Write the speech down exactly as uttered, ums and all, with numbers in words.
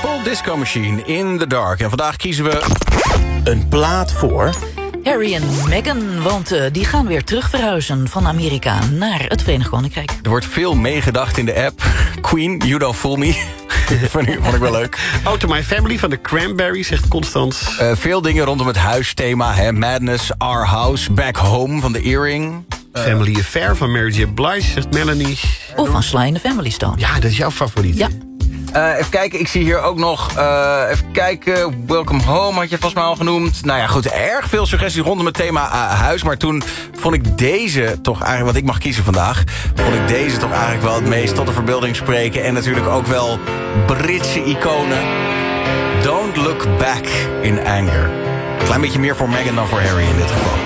Purple Disco Machine in the Dark. En vandaag kiezen we een plaat voor... Harry en Meghan, want uh, die gaan weer terug verhuizen van Amerika naar het Verenigd Koninkrijk. Er wordt veel meegedacht in de app. Queen, You Don't Fool Me. vond, ik, vond ik wel leuk. Oh, To My Family van de Cranberries, zegt Constans. Uh, veel dingen rondom het huisthema. Hè? Madness, Our House, Back Home van de Earring. Uh, Family Affair van Mary J. Blige, zegt Melanie. Of van Sly and the Family Stone. Ja, dat is jouw favoriet. Ja. Uh, even kijken, ik zie hier ook nog... Uh, even kijken, Welcome Home had je vast maar al genoemd. Nou ja, goed, erg veel suggesties rondom het thema uh, huis. Maar toen vond ik deze toch eigenlijk... wat ik mag kiezen vandaag... vond ik deze toch eigenlijk wel het meest tot de verbeelding spreken. En natuurlijk ook wel Britse iconen. Don't Look Back in Anger. Klein beetje meer voor Meghan dan voor Harry in dit geval.